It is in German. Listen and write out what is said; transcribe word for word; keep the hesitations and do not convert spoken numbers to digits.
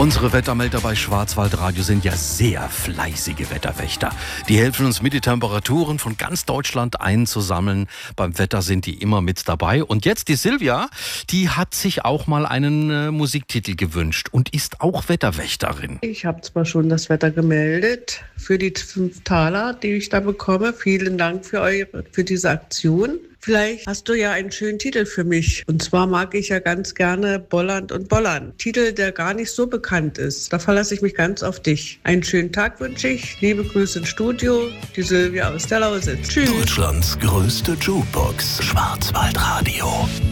Unsere Wettermelder bei Schwarzwaldradio sind ja sehr fleißige Wetterwächter. Die helfen uns mit, die Temperaturen von ganz Deutschland einzusammeln. Beim Wetter sind die immer mit dabei. Und jetzt die Silvia, die hat sich auch mal einen äh, Musiktitel gewünscht und ist auch Wetterwächterin. Ich habe zwar schon das Wetter gemeldet für die fünf Taler, die ich da bekomme. Vielen Dank für, eure, für diese Aktion. Vielleicht hast du ja einen schönen Titel für mich. Und zwar mag ich ja ganz gerne Bolland und Bollern. Titel, der gar nicht so bekannt ist. Da verlasse ich mich ganz auf dich. Einen schönen Tag wünsche ich. Liebe Grüße ins Studio. Die Silvia aus der Lausitz. Tschüss. Deutschlands größte Jukebox. Schwarzwaldradio.